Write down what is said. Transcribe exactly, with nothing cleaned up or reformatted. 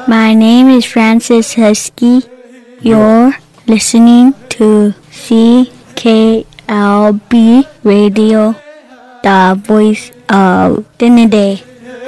My name is Francis Husky. You're listening to C K L B Radio, the voice of Trinidad.